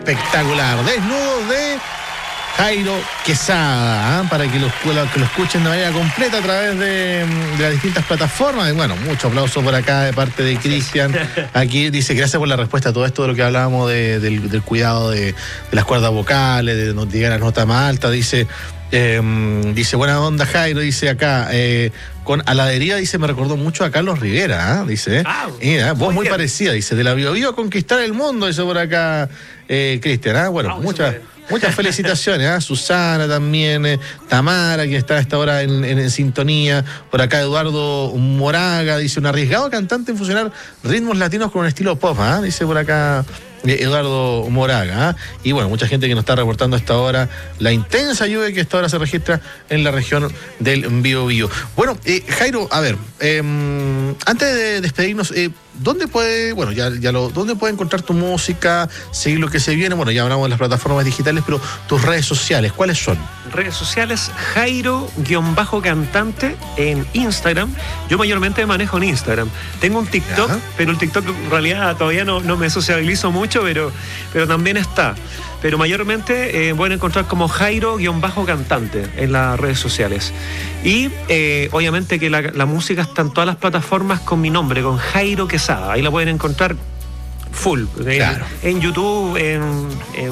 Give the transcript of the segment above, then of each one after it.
espectacular. Desnudos de Jairo Quesada, para que lo escuchen de manera completa a través de las distintas plataformas. Y bueno, mucho aplauso por acá de parte de Cristian. Aquí dice, gracias por la respuesta a todo esto de lo que hablábamos del cuidado de las cuerdas vocales, de no llegar a nota más alta. Dice, buena onda Jairo, dice acá, con haladería, dice, me recordó mucho a Carlos Rivera, dice, mira, voz muy parecida, dice, de la Biobío a conquistar el mundo, dice por acá Cristian, bueno, muchas felicitaciones, Susana también, Tamara, que está a esta hora en sintonía. Por acá Eduardo Moraga, dice, un arriesgado cantante en fusionar ritmos latinos con un estilo pop, dice por acá Eduardo Moraga. Y bueno, mucha gente que nos está reportando a esta hora la intensa lluvia que a esta hora se registra en la región del Biobío. Bueno, Jairo, a ver, antes de despedirnos, ¿dónde puede encontrar tu música, seguir lo que se viene? Bueno, ya hablamos de las plataformas digitales, pero tus redes sociales, ¿cuáles son? Redes sociales, Jairo_cantante en Instagram. Yo mayormente manejo en Instagram. Tengo un TikTok, pero el TikTok en realidad todavía no me sociabilizo mucho, pero también está. Pero mayormente pueden encontrar como Jairo_cantante en las redes sociales. Y obviamente que la música está en todas las plataformas con mi nombre, con Jairo Quesada. Ahí la pueden encontrar full. Claro. En YouTube, en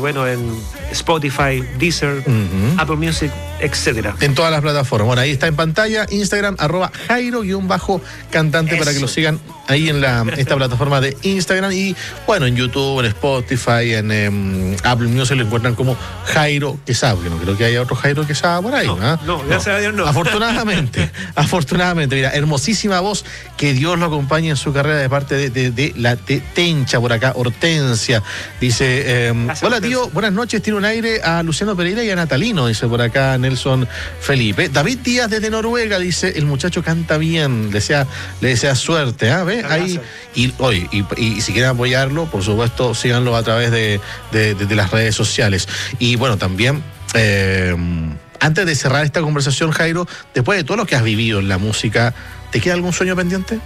Spotify, Deezer, Apple Music, etcétera. En todas las plataformas. Bueno, ahí está en pantalla, Instagram, @Jairo_cantante, para que lo sigan ahí en esta plataforma de Instagram. Y bueno, en YouTube, en Spotify, en Apple Music lo encuentran como Jairo Quesada, porque no creo que haya otro Jairo Quesada por ahí. No, gracias a Dios no. Afortunadamente, mira, hermosísima voz, que Dios lo acompañe en su carrera de parte de la Tencha, por acá, Hortensia. Dice, hola tío, buenas noches, tiene un aire a Luciano Pereira y a Natalino, dice por acá Nelson Felipe. David Díaz desde Noruega dice, el muchacho canta bien, le desea suerte, ¿Ve? Ahí, y si quieren apoyarlo, por supuesto, síganlo a través de las redes sociales. Y bueno, también antes de cerrar esta conversación, Jairo, después de todo lo que has vivido en la música, ¿te queda algún sueño pendiente?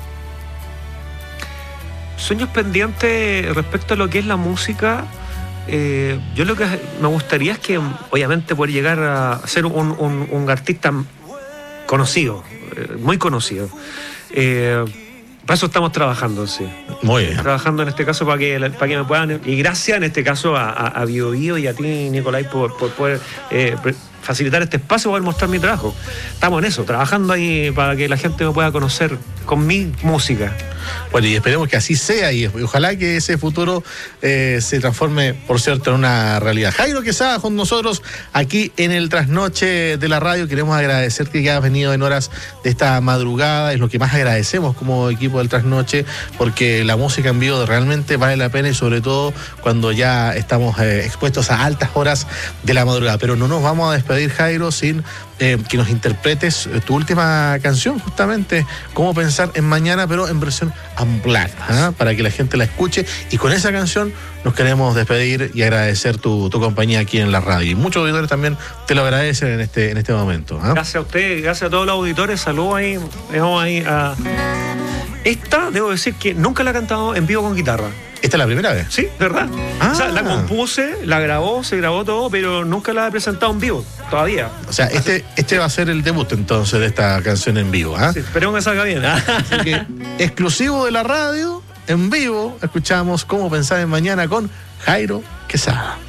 Sueños pendientes respecto a lo que es la música. Yo lo que me gustaría es que, obviamente, poder llegar a ser un artista conocido, muy conocido. Para eso estamos trabajando, sí. Muy bien. Trabajando en este caso para que me puedan, y gracias en este caso a Biobío y a ti, Nicolás, por poder facilitar este espacio, poder mostrar mi trabajo. Estamos en eso, trabajando ahí para que la gente me pueda conocer con mi música. Bueno, y esperemos que así sea, y ojalá que ese futuro se transforme, por cierto, en una realidad. Jairo Quesada con nosotros aquí en el Trasnoche de la Radio. Queremos agradecerte que hayas venido en horas de esta madrugada, es lo que más agradecemos como equipo del Trasnoche, porque la música en vivo realmente vale la pena, y sobre todo cuando ya estamos expuestos a altas horas de la madrugada. Pero no nos vamos a despedir, Jairo, sin que nos interpretes tu última canción, justamente, Cómo pensar en mañana, pero en versión unplugged, para que la gente la escuche. Y con esa canción nos queremos despedir y agradecer tu compañía aquí en la radio. Y muchos auditores también te lo agradecen en este momento. Gracias a usted, gracias a todos los auditores. Saludos ahí. Dejamos ahí a... Esta, debo decir que nunca la he cantado en vivo con guitarra. ¿Esta es la primera vez? Sí, ¿verdad? O sea, la compuse, se grabó todo, pero nunca la he presentado en vivo, todavía. O sea, este va a ser el debut entonces de esta canción en vivo, Sí, esperemos que salga bien. Así que, exclusivo de la radio, en vivo, escuchamos Cómo pensar en mañana con Jairo Quesada.